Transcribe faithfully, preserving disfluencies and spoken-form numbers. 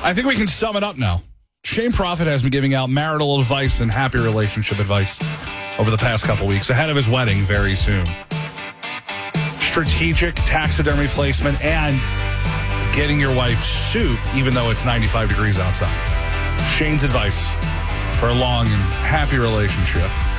I think we can sum it up now. Shane Prophet has been giving out marital advice and happy relationship advice over the past couple weeks, ahead of his wedding very soon. Strategic taxidermy placement and getting your wife soup, even though it's ninety-five degrees outside. Shane's advice for a long and happy relationship.